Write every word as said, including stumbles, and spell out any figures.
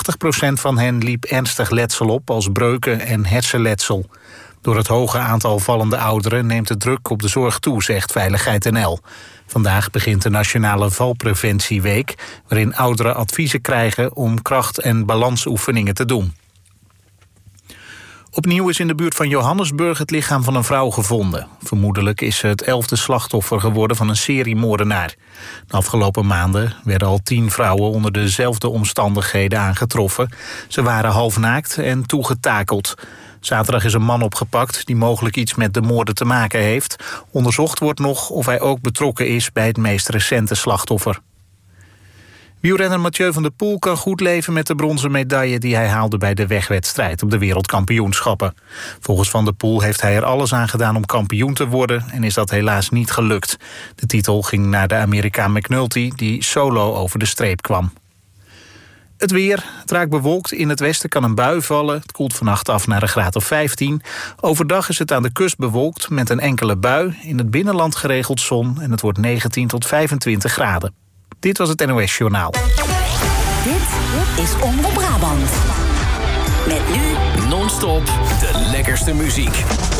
tachtig procent van hen liep ernstig letsel op, als breuken en hersenletsel. Door het hoge aantal vallende ouderen neemt de druk op de zorg toe, zegt Veiligheid N L. Vandaag begint de Nationale Valpreventieweek, waarin ouderen adviezen krijgen om kracht- en balansoefeningen te doen. Opnieuw is in de buurt van Johannesburg het lichaam van een vrouw gevonden. Vermoedelijk is ze het elfde slachtoffer geworden van een seriemoordenaar. De afgelopen maanden werden al tien vrouwen onder dezelfde omstandigheden aangetroffen. Ze waren halfnaakt en toegetakeld. Zaterdag is een man opgepakt die mogelijk iets met de moorden te maken heeft. Onderzocht wordt nog of hij ook betrokken is bij het meest recente slachtoffer. Wielrenner Mathieu van der Poel kan goed leven met de bronzen medaille die hij haalde bij de wegwedstrijd op de wereldkampioenschappen. Volgens Van der Poel heeft hij er alles aan gedaan om kampioen te worden en is dat helaas niet gelukt. De titel ging naar de Amerikaan McNulty die solo over de streep kwam. Het weer, het raakt bewolkt. In het westen kan een bui vallen. Het koelt vannacht af naar een graad of vijftien. Overdag is het aan de kust bewolkt met een enkele bui. In het binnenland geregeld zon en het wordt negentien tot vijfentwintig graden. Dit was het N O S Journaal. Dit is Omroep Brabant. Met nu non-stop de lekkerste muziek.